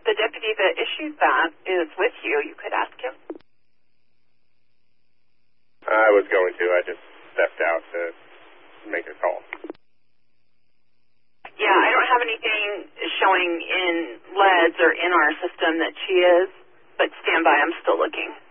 the deputy that issued that is with you. You could ask him. I was going to. I just stepped out to make a call. Yeah, I don't have anything showing in LEDs or in our system that she is, but stand by. I'm still looking.